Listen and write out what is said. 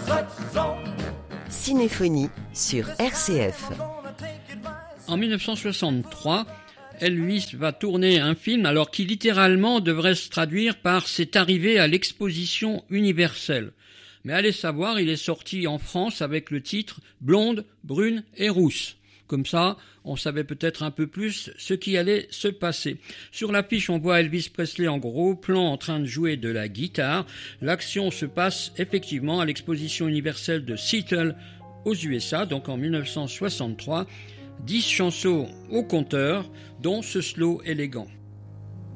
Cinéphonie sur RCF. En 1963, Elvis va tourner un film alors qui littéralement devrait se traduire par « C'est arrivé à l'exposition universelle ». Mais allez savoir, il est sorti en France avec le titre « Blonde, brune et rousse ». Comme ça, on savait peut-être un peu plus ce qui allait se passer. Sur l'affiche, on voit Elvis Presley en gros plan en train de jouer de la guitare. L'action se passe effectivement à l'exposition universelle de Seattle aux USA, donc en 1963. 10 chansons au compteur, dont ce slow élégant.